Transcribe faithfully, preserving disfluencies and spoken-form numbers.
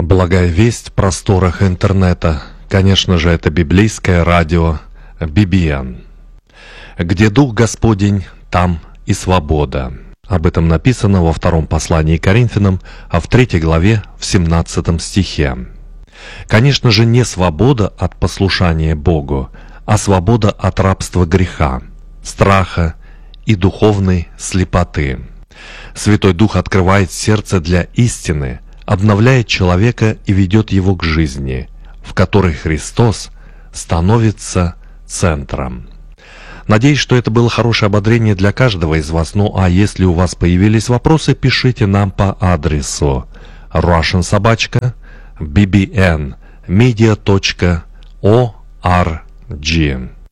Благая весть в просторах интернета, конечно же, это библейское радио би би эн. Где Дух Господень, там и свобода. Об этом написано во втором послании к Коринфянам, а в третьей главе, в семнадцатом стихе. Конечно же, не свобода от послушания Богу, а свобода от рабства греха, страха и духовной слепоты. Святой Дух открывает сердце для истины, обновляет человека и ведет его к жизни, в которой Христос становится центром. Надеюсь, что это было хорошее ободрение для каждого из вас. Ну а если у вас появились вопросы, пишите нам по адресу russian собака би би эн медиа точка орг.